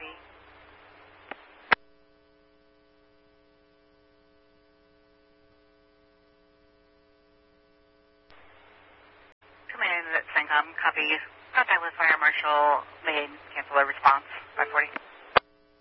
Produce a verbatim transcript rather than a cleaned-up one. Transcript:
copy. Command at CENTCOM, copy. Contact with Fire Marshal made. Cancel a response. five forty.